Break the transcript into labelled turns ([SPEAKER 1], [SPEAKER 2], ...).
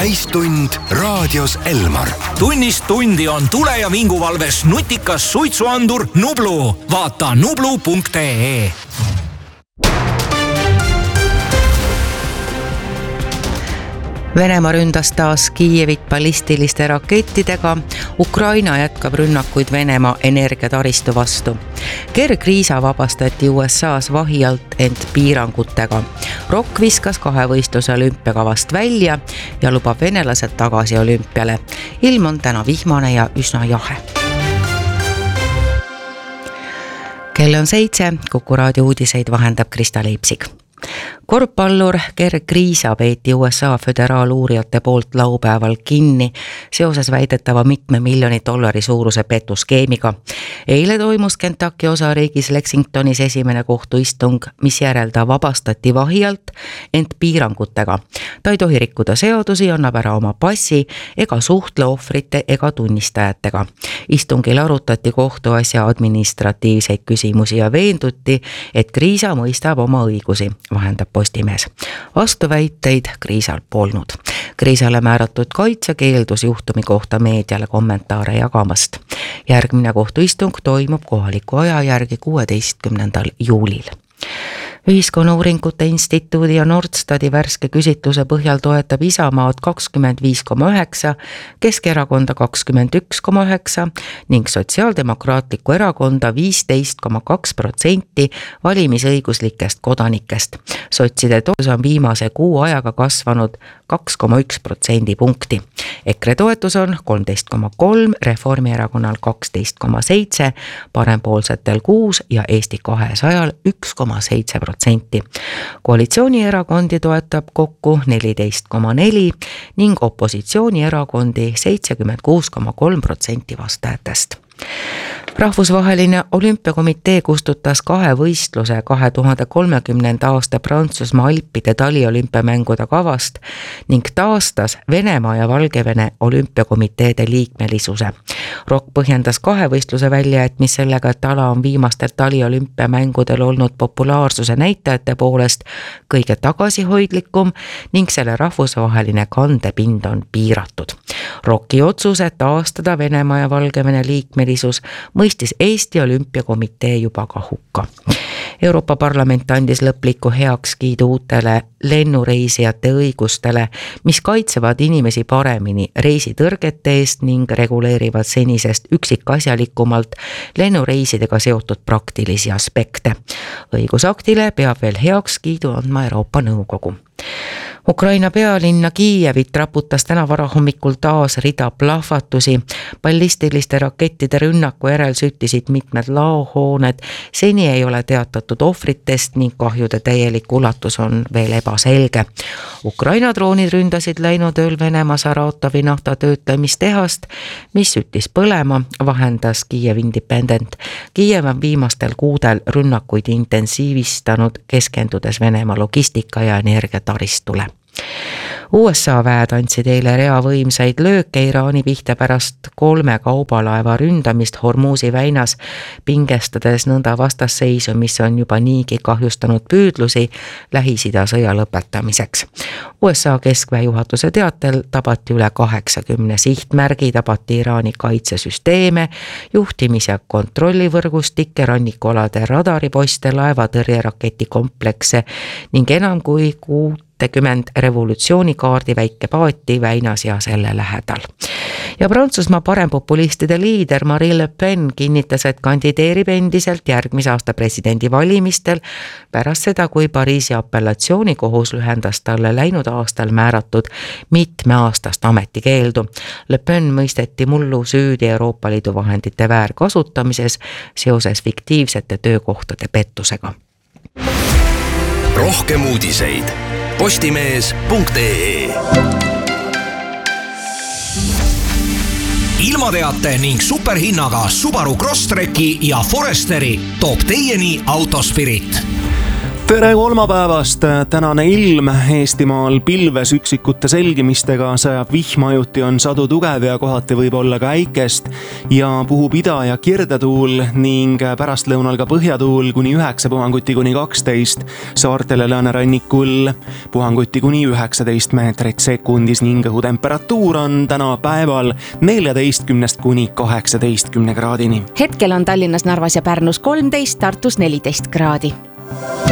[SPEAKER 1] täistund raadios Elmar.
[SPEAKER 2] Tunnist tundi on tule- ja vinguvalves nutikas suitsuandur Nublu. Vaata nublu.ee.
[SPEAKER 3] Venemaa ründas taas Kiievit ballistiliste rakettidega. Ukraina jätkab rünnakuid Venemaa energiataristu vastu. Kergriisa vabastati USA's vahi alt, ent piirangutega. Rock viskas kahevõistluse olümpiakavast välja ja lubab venelased tagasi olümpiale. Ilm on täna vihmane ja üsna jahe. Kell on 7, Kuku raadio uudiseid vahendab Krista Leipsik. Korvpallur Kergriisa peeti USA föderaaluurijate poolt laupäeval kinni seoses väidetava $1 miljoni suuruse petuskeemiga. Eile toimus Kentucky osariigis Lexingtonis esimene kohtuistung, mis järel ta vabastati vahi alt, ent piirangutega. Ta ei tohi rikkuda seadusi, annab ära oma passi ega suhtle ohvrite ega tunnistajatega. Istungil arutati kohtuasja administratiivseid küsimusi ja veenduti, et Griisa mõistab oma õigusi, vahendab Postimees. Vastuväiteid Griisal polnud. Griisale määratud kaitse keeldus juhtumi kohta meediale kommentaare jagamast. Järgmine kohtuistung toimub kohaliku aja järgi 16. juulil. Ühiskonnauuringute instituudi ja Nordstati värske küsitluse põhjal toetab Isamaad 25,9%, Keskerakonda 21,9% ning Sotsiaaldemokraatlikku erakonda 15,2% valimisõiguslikest kodanikest. Sotside toetus on viimase kuu ajaga kasvanud 2,1%. EKRE toetus on 13,3%, Reformierakonnal 12,7%, parempoolsetel 6% ja Eesti 200-l 1,7%. Koalitsioonierakondi toetab kokku 14,4% ning opositsioonierakondi 76,3% vastajatest. Rahvusvaheline olümpiakomitee kustutas kahevõistluse 2030. aasta Prantsusmaa Alpide taliolümpiamängude kavast ning taastas Venemaa ja Valgevene olümpiakomiteede liikmelisuse. Rock põhjendas kahevõistluse väljajätmist sellega, et ala on viimastel taliolümpiamängudel olnud populaarsuse näitajate poolest kõige tagasihoidlikum ning selle rahvusvaheline kandepind on piiratud. Rocki otsuse taastada Venemaa ja Valgevene liikmelisus mõistis Eesti olümpiakomitee juba ka hukka. Euroopa Parlament andis lõpliku heakskiidu uutele lennureisijate õigustele, mis kaitsevad inimesi paremini reisitõrgete eest ning reguleerivad senisest üksikasjalikumalt lennureisidega seotud praktilisi aspekte. Õigusaktile peab veel heakskiidu andma Euroopa Nõukogu. Ukraina pealinna Kiievit raputas täna varahommikul taas rida plahvatusi. Ballistiliste rakettide rünnaku järel süttisid mitmed laohooned. Seni ei ole teatatud ohvritest ning kahjude täielik ulatus on veel ebaselge. Ukraina droonid ründasid läinud ööl Venemaa Saratovi naftatöötlemistehast, mis süttis põlema, vahendas Kiev Independent. Kiev on viimastel kuudel rünnakuid intensiivistanud, keskendudes Venemaa logistika ja energiataristule. USA väed andsid eile rea võimsaid lööke Iraani pihta pärast 3 kaubalaeva ründamist Hormuzi väinas, pingestades nõnda vastasseisu, mis on juba niigi kahjustanud püüdlusi Lähis-Ida sõja lõpetamiseks. USA keskväe juhatuse teatel tabati üle 80 sihtmärgi, tabati Iraani kaitsesüsteeme, juhtimis- ja kontrollivõrgustikke, rannikualade radariposte, laevatõrjeraketikomplekse ning enam kui 60 revolutsioonikaardi väikepaati väinas ja selle lähedal. Ja Prantsusmaa parempopulistide liider Marine Le Pen kinnitas, et kandideerib endiselt järgmise aasta presidendivalimistel pärast seda, kui Pariisi apellatsioonikohus lühendas talle läinud aastal määratud mitmeaastast ametikeeldu. Le Pen mõisteti mullu süüdi Euroopa Liidu vahendite väärkasutamises seoses fiktiivsete töökohtade pettusega.
[SPEAKER 1] Rohkem uudiseid postimees.ee.
[SPEAKER 2] Ilmateate ning superhinnaga Subaru Crosstreki ja Foresteri toob teieni Autospirit.
[SPEAKER 4] tere kolmapäevast! Tänane ilm Eestimaal pilves üksikute selgimistega, sajab vihmajuti, on sadu tugev ja kohati võib olla ka äikest ja puhub ida- ja kirdetuul ning pärastlõunal ka põhjatuul kuni 9 puhanguti kuni 12, saartele läänerannikul puhanguti kuni 19 meetrit sekundis ning õhutemperatuur on täna päeval 14 kuni 18 kraadini.
[SPEAKER 5] Hetkel on Tallinnas, Narvas ja Pärnus 13, Tartus 14 kraadi.